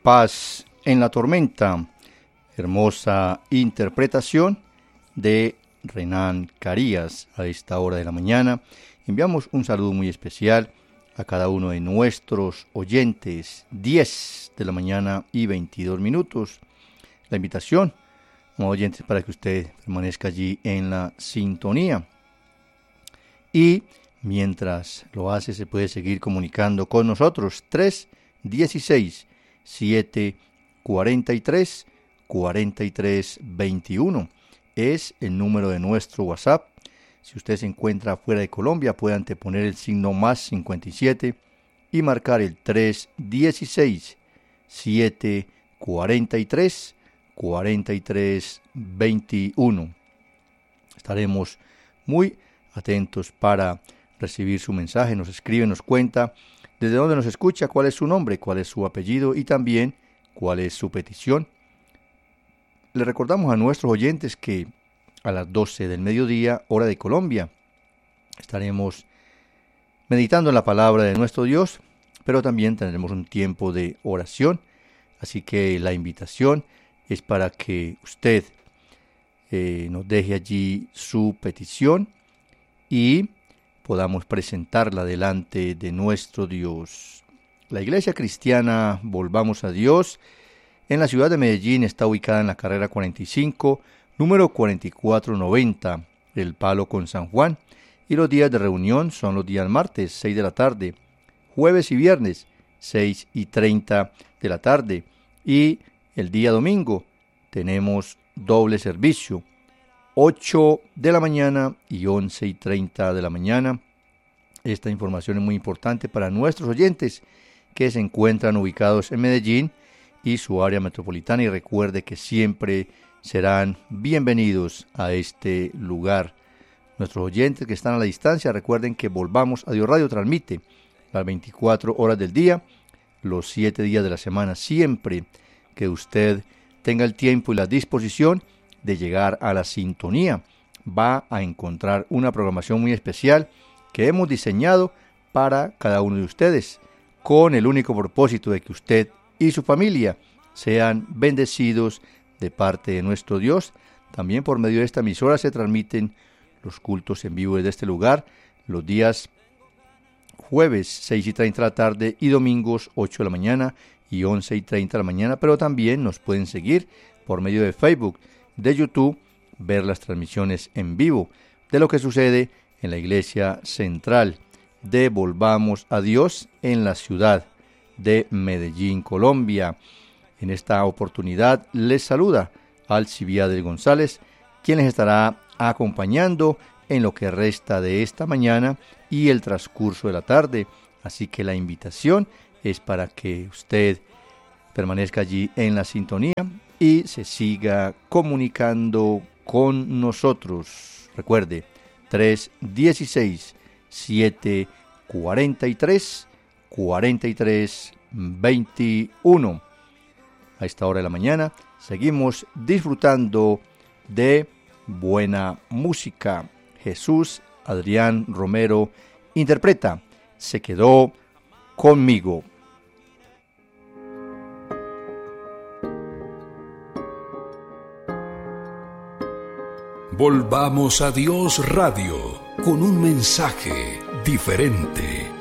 Paz en la tormenta. Hermosa interpretación de Renan Carías a esta hora de la mañana. Enviamos un saludo muy especial a cada uno de nuestros oyentes. 10 de la mañana y 22 minutos. La invitación, oyentes, para que usted permanezca allí en la sintonía. Y mientras lo hace, se puede seguir comunicando con nosotros. 316-743-4321 es el número de nuestro WhatsApp. Si usted se encuentra fuera de Colombia, puede anteponer el signo más 57 y marcar el 317-743-4321. Estaremos muy atentos para recibir su mensaje. Nos escribe, nos cuenta desde dónde nos escucha, cuál es su nombre, cuál es su apellido y también cuál es su petición. Le recordamos a nuestros oyentes que a las 12 del mediodía, hora de Colombia, estaremos meditando en la palabra de nuestro Dios, pero también tendremos un tiempo de oración. Así que la invitación es para que usted nos deje allí su petición y podamos presentarla delante de nuestro Dios. La Iglesia Cristiana Volvamos a Dios en la ciudad de Medellín está ubicada en la carrera 45, número 4490, El Palo con San Juan, y los días de reunión son los días martes, 6 de la tarde, jueves y viernes, 6:30 de la tarde, y el día domingo tenemos doble servicio, 8 de la mañana y 11:30 de la mañana. Esta información es muy importante para nuestros oyentes que se encuentran ubicados en Medellín y su área metropolitana, y recuerde que siempre serán bienvenidos a este lugar. Nuestros oyentes que están a la distancia, recuerden que Volvamos a Dios Radio transmite las 24 horas del día, los 7 días de la semana, siempre que usted tenga el tiempo y la disposición de llegar a la sintonía. Va a encontrar una programación muy especial que hemos diseñado para cada uno de ustedes, con el único propósito de que usted y su familia sean bendecidos de parte de nuestro Dios. También por medio de esta emisora se transmiten los cultos en vivo desde este lugar, los días jueves 6:30 de la tarde y domingos 8 de la mañana y 11:30 de la mañana, pero también nos pueden seguir por medio de Facebook, de YouTube, ver las transmisiones en vivo de lo que sucede en la Iglesia Central de Volvamos a Dios en la ciudad de Medellín, Colombia. En esta oportunidad les saluda Alcibiades González, quien les estará acompañando en lo que resta de esta mañana y el transcurso de la tarde. Así que la invitación es para que usted permanezca allí en la sintonía y se siga comunicando con nosotros. Recuerde, 316-743-4321. A esta hora de la mañana seguimos disfrutando de buena música. Jesús Adrián Romero interpreta Se quedó conmigo. Volvamos a Dios Radio con un mensaje diferente.